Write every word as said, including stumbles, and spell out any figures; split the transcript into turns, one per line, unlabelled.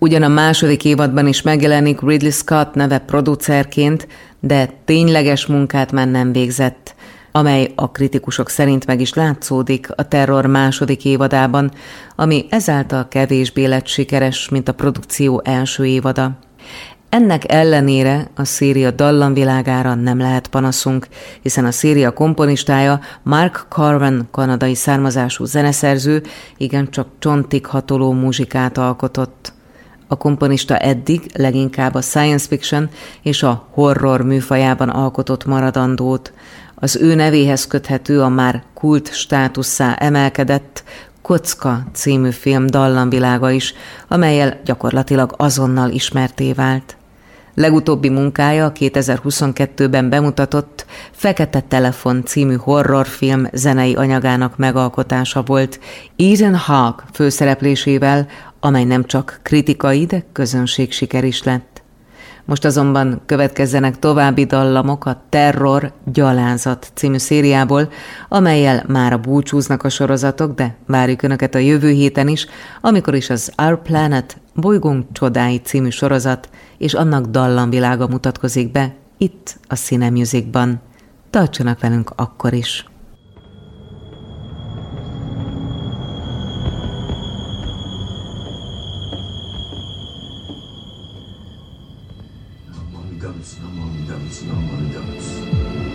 Ugyan a második évadban is megjelenik Ridley Scott neve producerként, de tényleges munkát már nem végzett, amely a kritikusok szerint meg is látszódik a Terror második évadában, ami ezáltal kevésbé lett sikeres, mint a produkció első évada. Ennek ellenére a széria dallamvilágára nem lehet panaszunk, hiszen a széria komponistája Mark Carven kanadai származású zeneszerző igencsak csontig hatoló muzsikát alkotott. A komponista eddig leginkább a science fiction és a horror műfajában alkotott maradandót. Az ő nevéhez köthető a már kult státusszá emelkedett Kocka című film dallamvilága is, amellyel gyakorlatilag azonnal ismertté vált. Legutóbbi munkája a kétezer-huszonkettőben bemutatott Fekete Telefon című horrorfilm zenei anyagának megalkotása volt Ethan Hawke főszereplésével, amely nem csak kritikai, de közönségsiker is lett. Most azonban következzenek további dallamok a Terror Gyalázat című szériából, amellyel mára búcsúznak a sorozatok, de várjuk Önöket a jövő héten is, amikor is az Our Planet Bolygónk csodái című sorozat és annak dallamvilága mutatkozik be itt a Cinemusicban. Tartsanak velünk akkor is!
Among Us, Among Us, Among Us.